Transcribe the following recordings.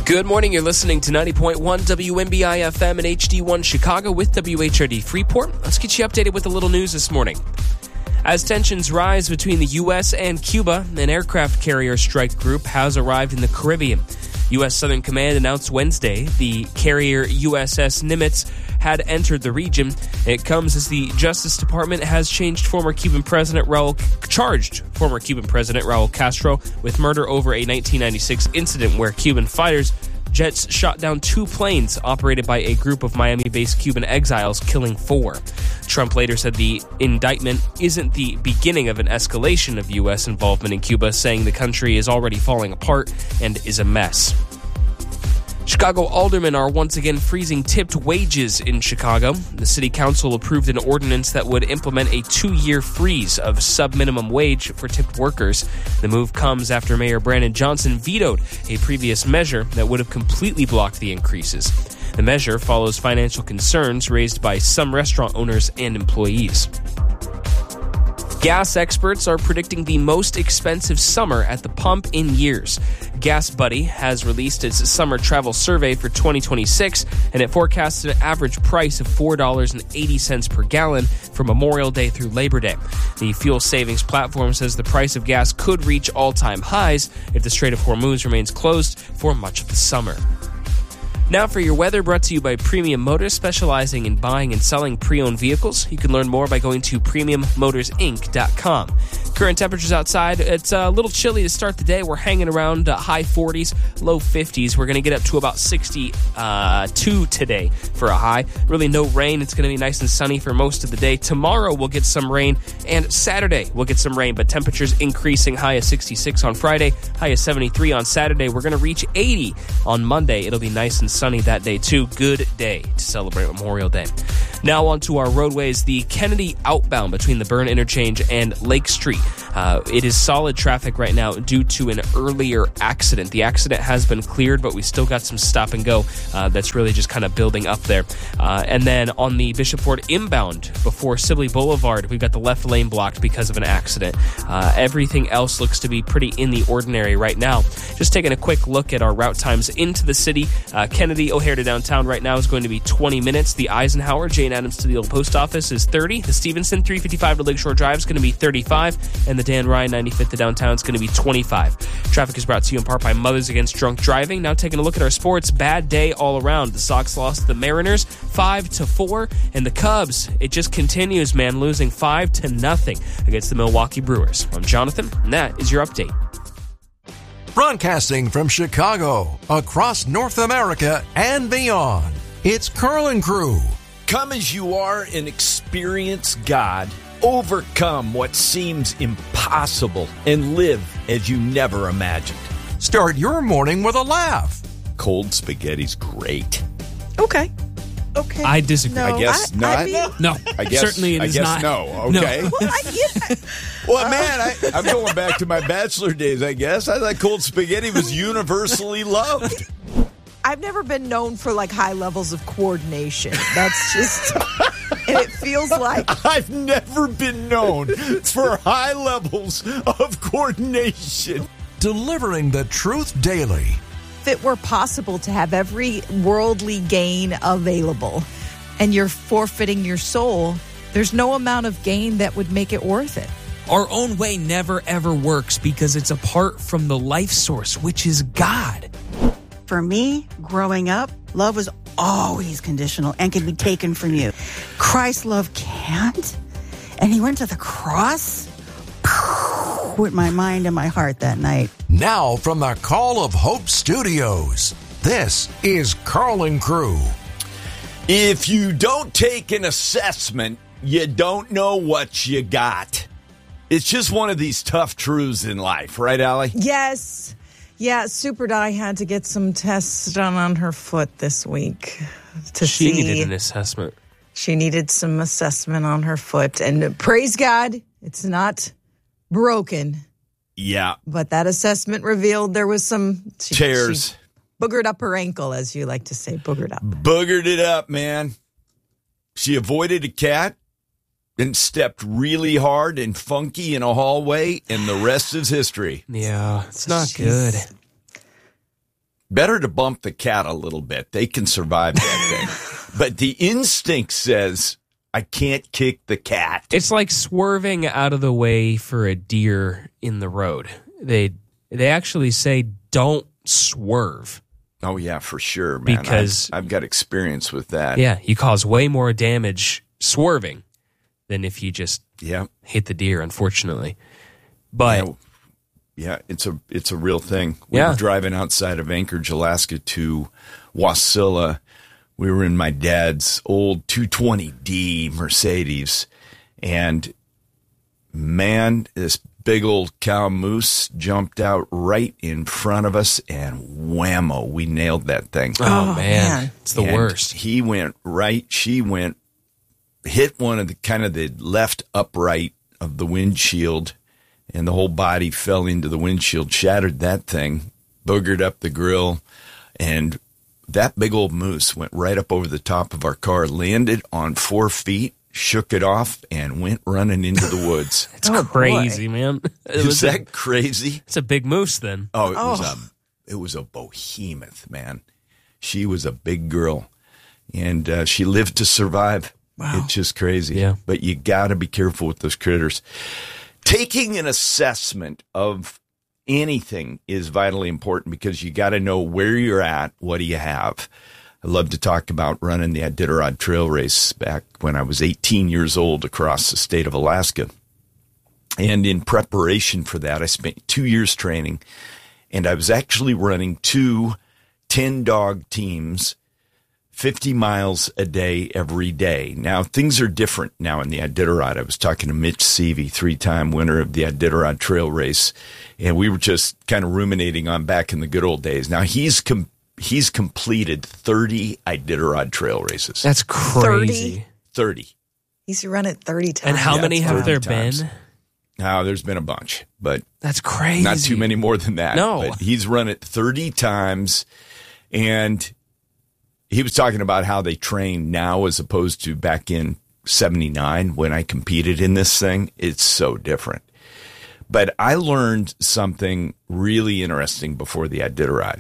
Good morning. You're listening to 90.1 WMBI FM and HD1 Chicago with WHRD Freeport. Let's get you updated with a little news this morning. As tensions rise between the U.S. and Cuba, an aircraft carrier strike group has arrived in the Caribbean. U.S. Southern Command announced Wednesday the carrier USS Nimitz had entered the region. It comes as the Justice Department has charged former Cuban President Raul Castro with murder over a 1996 incident where Cuban fighters jets shot down 2 planes operated by a group of Miami-based Cuban exiles, killing 4. Trump later said the indictment isn't the beginning of an escalation of U.S. involvement in Cuba, saying the country is already falling apart and is a mess. Chicago aldermen are once again freezing tipped wages in Chicago. The city council approved an ordinance that would implement a 2-year freeze of sub-minimum wage for tipped workers. The move comes after Mayor Brandon Johnson vetoed a previous measure that would have completely blocked the increases. The measure follows financial concerns raised by some restaurant owners and employees. Gas experts are predicting the most expensive summer at the pump in years. Gas Buddy has released its summer travel survey for 2026, and it forecasts an average price of $4.80 per gallon from Memorial Day through Labor Day. The fuel savings platform says the price of gas could reach all-time highs if the Strait of Hormuz remains closed for much of the summer. Now for your weather, brought to you by Premium Motors, specializing in buying and selling pre-owned vehicles. You can learn more by going to PremiumMotorsInc.com. Current temperatures outside, it's a little chilly to start the day. We're hanging around high 40s, low 50s. We're going to get up to about 62 today for a high. Really no rain. It's going to be nice and sunny for most of the day. Tomorrow we'll get some rain, and Saturday we'll get some rain, but temperatures increasing. High of 66 on Friday, high of 73 on Saturday. We're going to reach 80 on Monday. It'll be nice and sunny that day too. Good day to celebrate Memorial Day. Now on to our roadways. The Kennedy outbound between the Byrne Interchange and Lake Street. It is solid traffic right now due to an earlier accident. The accident has been cleared, but we still got some stop and go that's really just kind of building up there. And then on the Bishop Ford inbound before Sibley Boulevard, we've got the left lane blocked because of an accident. Everything else looks to be pretty in the ordinary right now. Just taking a quick look at our route times into the city. Kennedy O'Hare to downtown right now is going to be 20 minutes. The Eisenhower, Jane Addams to the old post office is 30. The Stevenson 355 to Lakeshore Drive is going to be 35. And the Dan Ryan 95th to downtown is going to be 25. Traffic is brought to you in part by Mothers Against Drunk Driving. Now taking a look at our sports. Bad day all around. The Sox lost to the Mariners 5-4. And the Cubs, it just continues, man, losing 5-0 against the Milwaukee Brewers. I'm Jonathan, and that is your update. Broadcasting from Chicago, across North America and beyond, it's Curl and Crew. Come as you are and experience God. Overcome what seems impossible and live as you never imagined. Start your morning with a laugh. Cold spaghetti's great. Okay. I disagree. No, I guess not. No, I guess, certainly it is not. No. Okay. No. Well, man, I'm going back to my bachelor days, I guess. I thought cold spaghetti was universally loved. I've never been known for like high levels of coordination. That's just, and it feels like I've never been known for high levels of coordination. Delivering the truth daily. if it were possible to have every worldly gain available and you're forfeiting your soul, there's no amount of gain that would make it worth it. Our own way never, ever works because it's apart from the life source, which is God. For me, growing up, love was always conditional and could be taken from you. Christ's love can't. And he went to the cross with my mind and my heart that night. Now from the Call of Hope Studios, this is Carl and Crew. If you don't take an assessment, you don't know what you got. It's just one of these tough truths in life, right, Allie? Yes. Yeah, Super Di had to get some tests done on her foot this week to see. She needed an assessment. She needed some assessment on her foot. And praise God, it's not broken. Yeah. But that assessment revealed there was some tears. She boogered up her ankle, as you like to say, boogered up. Boogered it up, man. She avoided a cat and stepped really hard and funky in a hallway, and the rest is history. Yeah, it's not good. Better to bump the cat a little bit. They can survive that thing. But the instinct says, I can't kick the cat. It's like swerving out of the way for a deer in the road. They actually say don't swerve. Oh, yeah, for sure, man. Because I've got experience with that. Yeah, you cause way more damage swerving than if you just hit the deer, unfortunately. But yeah, it's a real thing. We were driving outside of Anchorage, Alaska to Wasilla. We were in my dad's old 220D Mercedes, and man, this big old cow moose jumped out right in front of us, and whammo, we nailed that thing. Oh man. It's the And worst. He went right, she went, hit one of the left upright of the windshield, and the whole body fell into the windshield, shattered that thing, boogered up the grill, and that big old moose went right up over the top of our car, landed on 4 feet, shook it off, and went running into the woods. It's crazy, man. Is that crazy? It's a big moose then. It was a behemoth, man. She was a big girl, and she lived to survive. Wow. It's just crazy. Yeah. But you got to be careful with those critters. Taking an assessment of anything is vitally important because you got to know where you're at, what do you have. I love to talk about running the Iditarod Trail Race back when I was 18 years old across the state of Alaska. And in preparation for that, I spent 2 years training, and I was actually running 2 10-dog teams, 50 miles a day every day. Now, things are different now in the Iditarod. I was talking to Mitch Seavey, 3-time winner of the Iditarod Trail Race, and we were just kind of ruminating on back in the good old days. Now, he's completed 30 Iditarod Trail races. That's crazy. 30. He's run it 30 times. And how many have there been? Now, there's been a bunch, but that's crazy. Not too many more than that. No. But he's run it 30 times, and he was talking about how they train now as opposed to back in 79 when I competed in this thing. It's so different. But I learned something really interesting before the Iditarod.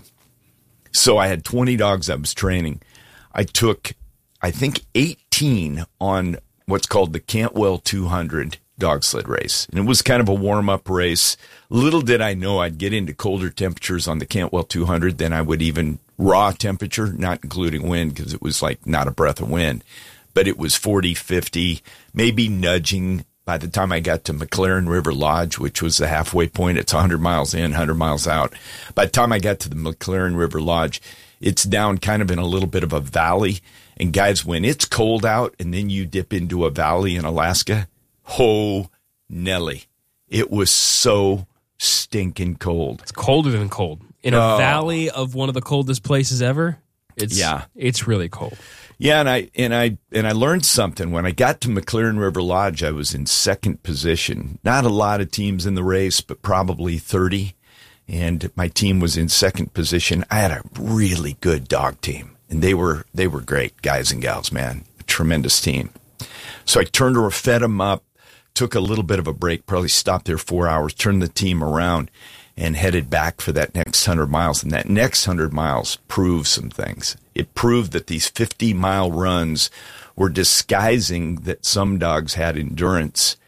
So I had 20 dogs I was training. I took, I think, 18 on what's called the Cantwell 200 dog sled race. And it was kind of a warm-up race. Little did I know I'd get into colder temperatures on the Cantwell 200 than I would even raw temperature, not including wind, because it was like not a breath of wind. But it was 40, 50, maybe nudging. By the time I got to McLaren River Lodge, which was the halfway point, it's 100 miles in, 100 miles out. By the time I got to the McLaren River Lodge, it's down kind of in a little bit of a valley. And guys, when it's cold out and then you dip into a valley in Alaska, oh, Nelly, it was so stinking cold. It's colder than cold. In a valley of one of the coldest places ever, it's really cold. Yeah, and I learned something. When I got to McLaren River Lodge, I was in second position. Not a lot of teams in the race, but probably 30. And my team was in second position. I had a really good dog team, and they were great guys and gals, man. A tremendous team. So I turned or fed them up, took a little bit of a break, probably stopped there 4 hours, turned the team around, and headed back for that next 100 miles. And that next 100 miles proved some things. It proved that these 50-mile runs were disguising that some dogs had endurance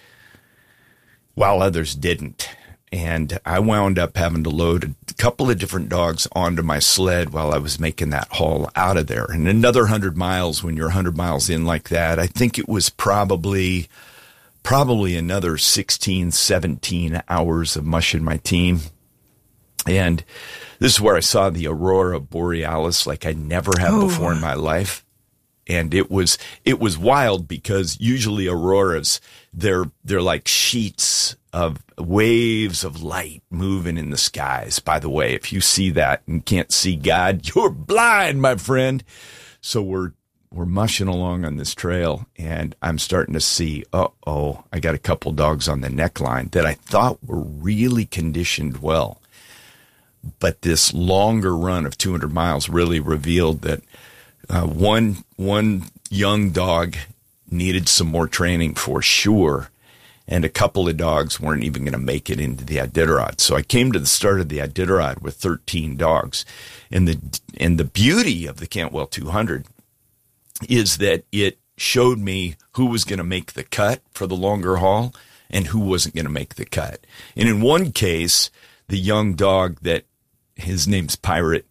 while others didn't. And I wound up having to load a couple of different dogs onto my sled while I was making that haul out of there. And another 100 miles, when you're 100 miles in like that, I think it was probably another 16, 17 hours of mushing my team. And this is where I saw the aurora borealis like I never have before in my life. And it was wild because usually auroras, they're like sheets of waves of light moving in the skies. By the way, if you see that and can't see God, you're blind, my friend. So we're mushing along on this trail, and I'm starting to see, I got a couple dogs on the neckline that I thought were really conditioned well. But this longer run of 200 miles really revealed that one young dog needed some more training for sure. and a couple of dogs weren't even going to make it into the Iditarod. So I came to the start of the Iditarod with 13 dogs. And the beauty of the Cantwell 200 is that it showed me who was going to make the cut for the longer haul and who wasn't going to make the cut. And in one case, the young dog that his name's Pirate,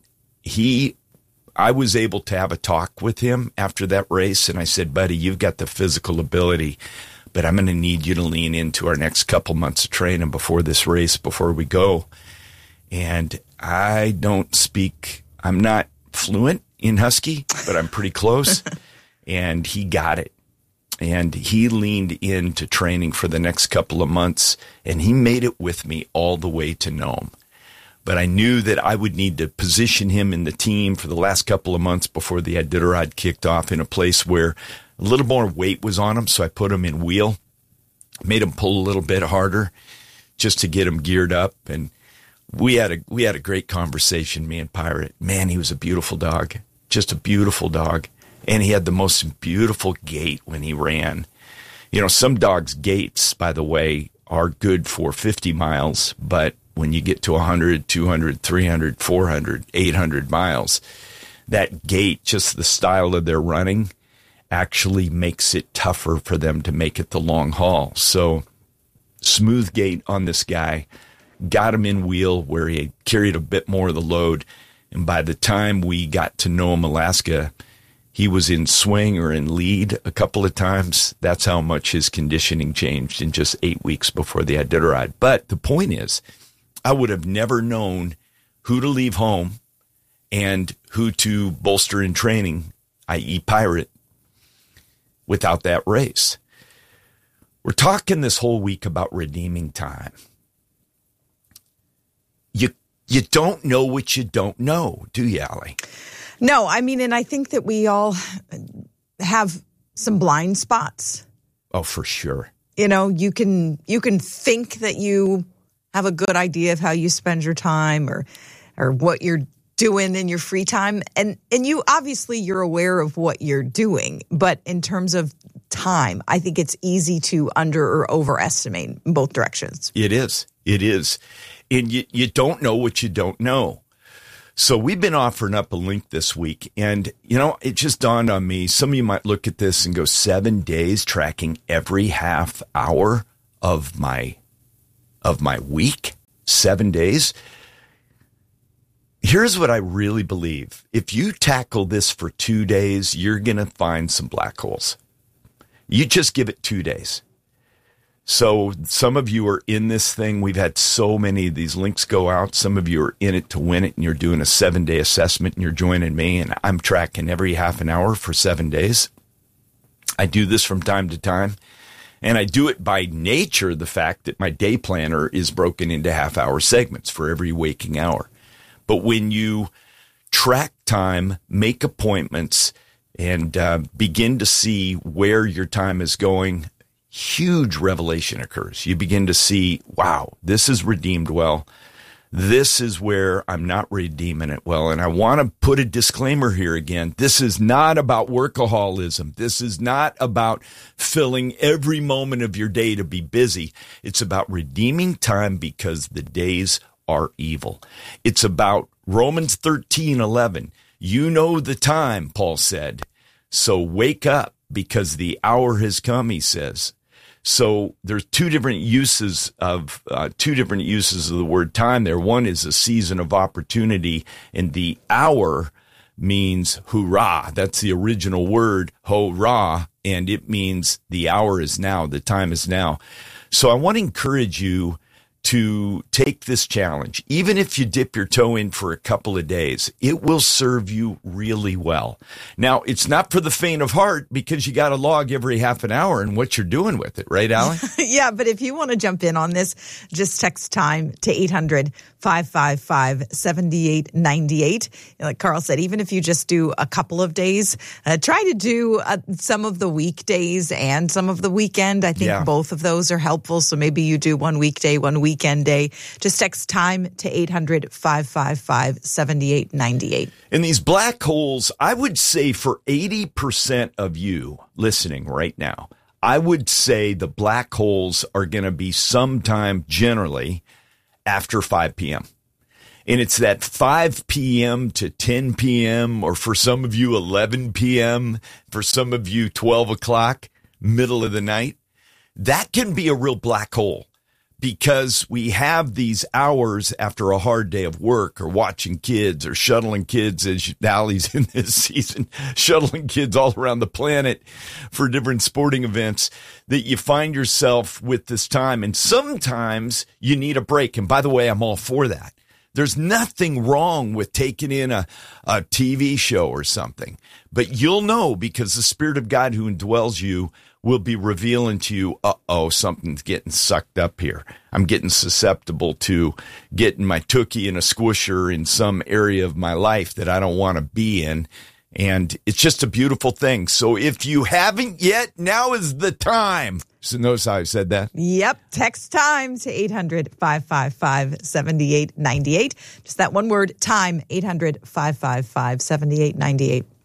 I was able to have a talk with him after that race. And I said, buddy, you've got the physical ability, but I'm going to need you to lean into our next couple months of training before this race, before we go. And I'm not fluent in Husky, but I'm pretty close. And he got it. And he leaned into training for the next couple of months, and he made it with me all the way to Nome. But I knew that I would need to position him in the team for the last couple of months before the Iditarod kicked off in a place where a little more weight was on him. So I put him in wheel, made him pull a little bit harder just to get him geared up. And we had a great conversation, me and Pirate. Man, he was a beautiful dog, just a beautiful dog. And he had the most beautiful gait when he ran. You know, some dogs' gaits, by the way, are good for 50 miles, but when you get to 100, 200, 300, 400, 800 miles, that gait, just the style of their running, actually makes it tougher for them to make it the long haul. So smooth gait on this guy, got him in wheel where he carried a bit more of the load. And by the time we got to Nome, Alaska, he was in swing or in lead a couple of times. That's how much his conditioning changed in just 8 weeks before the Iditarod. But the point is, I would have never known who to leave home and who to bolster in training, i.e. Pirate, without that race. We're talking this whole week about redeeming time. You don't know what you don't know, do you, Allie? No, I mean, and I think that we all have some blind spots. Oh, for sure. You know, you can think that you have a good idea of how you spend your time or what you're doing in your free time. And you obviously you're aware of what you're doing. But in terms of time, I think it's easy to under or overestimate in both directions. It is. And you don't know what you don't know. So we've been offering up a link this week, and, you know, it just dawned on me. Some of you might look at this and go, 7 days tracking every half hour of my week, 7 days. Here's what I really believe. If you tackle this for 2 days, you're going to find some black holes. You just give it 2 days. So some of you are in this thing. We've had so many of these links go out. Some of you are in it to win it, and you're doing a 7-day assessment, and you're joining me, and I'm tracking every half an hour for 7 days. I do this from time to time, and I do it by nature, the fact that my day planner is broken into half-hour segments for every waking hour. But when you track time, make appointments, and begin to see where your time is going, huge revelation occurs. You begin to see, wow, this is redeemed well. This is where I'm not redeeming it well. And I want to put a disclaimer here again. This is not about workaholism. This is not about filling every moment of your day to be busy. It's about redeeming time because the days are evil. It's about Romans 13:11. You know the time, Paul said. So wake up because the hour has come, he says. So there's two different uses of the word time there. One is a season of opportunity, and the hour means hurrah. That's the original word, hurrah, and it means the hour is now, the time is now. So I want to encourage you to take this challenge. Even if you dip your toe in for a couple of days, it will serve you really well. Now, it's not for the faint of heart because you got to log every half an hour and what you're doing with it, right, Allie? Yeah, but if you want to jump in on this, just text time to 800-555-7898. Like Carl said, even if you just do a couple of days, try to do some of the weekdays and some of the weekend. I think both of those are helpful. So maybe you do one weekday, one weekend day. Just text time to 800-555-7898. And these black holes, I would say for 80% of you listening right now, I would say the black holes are going to be sometime generally after 5 p.m. And it's that 5 p.m. to 10 p.m., or for some of you, 11 p.m., for some of you, 12 o'clock, middle of the night. That can be a real black hole because we have these hours after a hard day of work or watching kids or shuttling kids, as Allie's in this season, shuttling kids all around the planet for different sporting events, that you find yourself with this time. And sometimes you need a break. And by the way, I'm all for that. There's nothing wrong with taking in a TV show or something, but you'll know because the Spirit of God who indwells you will be revealing to you, something's getting sucked up here. I'm getting susceptible to getting my tookie in a squisher in some area of my life that I don't want to be in. And it's just a beautiful thing. So if you haven't yet, now is the time. So notice how I said that? Yep. Text time to 800-555-7898. Just that one word, time, 800-555-7898.